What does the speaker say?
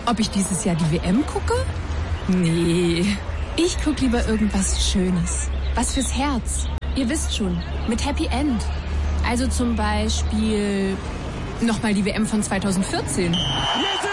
Ob ich dieses Jahr die WM gucke? Nee, ich gucke lieber irgendwas Schönes. Was fürs Herz. Ihr wisst schon, mit Happy End. Also zum Beispiel nochmal die WM von 2014. Jetzt